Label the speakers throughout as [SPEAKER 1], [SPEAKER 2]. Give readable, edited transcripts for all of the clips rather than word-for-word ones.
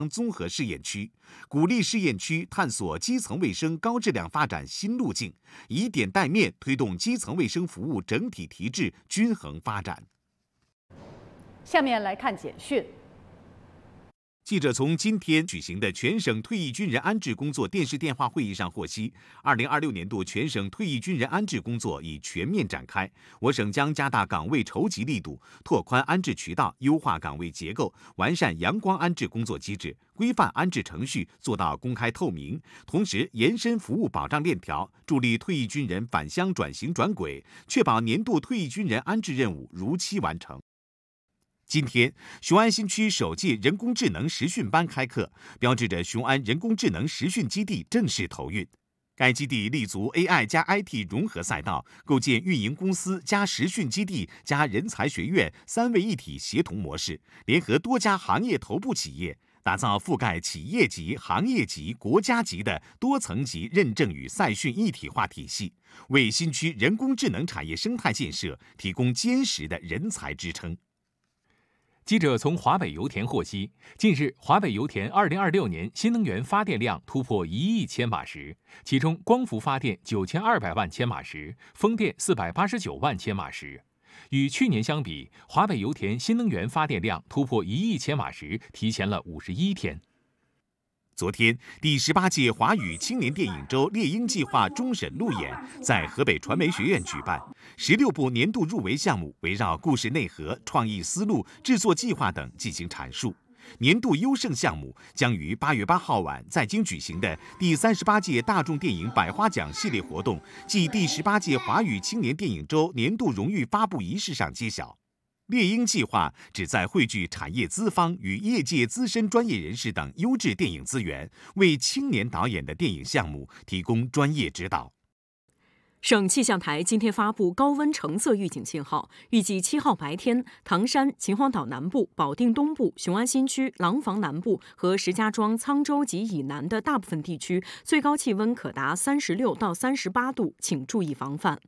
[SPEAKER 1] 综合试验区，鼓励试验区探索基层卫生高质量发展新路径，以点带面推动基层卫生服务整体提质均衡发展。
[SPEAKER 2] 下面来看简讯。
[SPEAKER 1] 记者从今天举行的全省退役军人安置工作电视电话会议上获悉，2026年度全省退役军人安置工作已全面展开。我省将加大岗位筹集力度，拓宽安置渠道，优化岗位结构，完善阳光安置工作机制，规范安置程序，做到公开透明。同时，延伸服务保障链条，助力退役军人返乡转型转轨，确保年度退役军人安置任务如期完成。今天，雄安新区首届人工智能实训班开课，标志着雄安人工智能实训基地正式投运。该基地立足 AI 加 IT 融合赛道，构建运营公司加实训基地加人才学院三位一体协同模式，联合多家行业头部企业，打造覆盖企业级、行业级、国家级的多层级认证与赛训一体化体系，为新区人工智能产业生态建设提供坚实的人才支撑。
[SPEAKER 3] 记者从华北油田获悉，近日华北油田2026年新能源发电量突破1亿千瓦时，其中光伏发电9200万千瓦时，风电489万千瓦时。与去年相比，华北油田新能源发电量突破1亿千瓦时提前了51天。
[SPEAKER 1] 昨天，第18届华语青年电影周猎鹰计划终审路演在河北传媒学院举办，16部年度入围项目围绕故事内核、创意思路、制作计划等进行阐述。年度优胜项目将于8月8号晚在京举行的第38届大众电影百花奖系列活动暨第18届华语青年电影周年度荣誉发布仪式上揭晓。猎鹰计划旨在汇聚产业资方与业界资深专业人士等优质电影资源，为青年导演的电影项目提供专业指导。
[SPEAKER 4] 省气象台今天发布高温橙色预警信号，预计7号白天，唐山、秦皇岛南部、保定东部、雄安新区、廊坊南部和石家庄、沧州及以南的大部分地区，最高气温可达36到38度，请注意防范。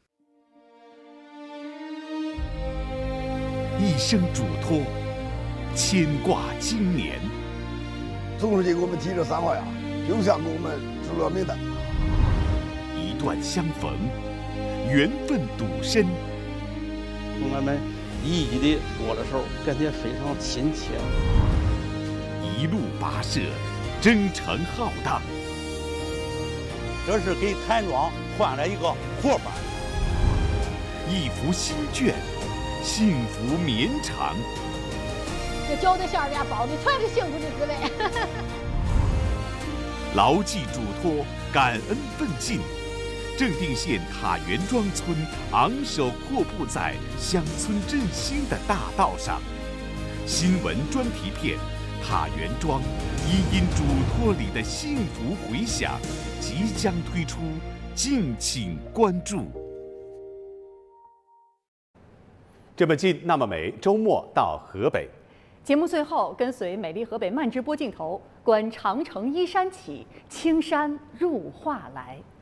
[SPEAKER 1] 一生嘱托，牵挂经年。
[SPEAKER 5] 总书记给我们提这3话呀，就像给我们指了明灯。
[SPEAKER 1] 一段相逢，缘分笃深。
[SPEAKER 6] 同志们一一的握着手，感觉非常亲切。
[SPEAKER 1] 一路跋涉，征程浩荡。
[SPEAKER 6] 这是给谭庄换了一个活法。
[SPEAKER 1] 一幅新卷，幸福绵长。
[SPEAKER 7] 这饺子馅儿里包的全是幸福的滋味。
[SPEAKER 1] 牢记嘱托，感恩奋进。正定县塔园庄村昂首阔步在乡村振兴的大道上。新闻专题片《塔园庄一因嘱托里的幸福回响》即将推出，敬请关注。这么近那么美，周末到河北。
[SPEAKER 2] 节目最后，跟随美丽河北慢直播镜头，观长城依山起，青山入画来。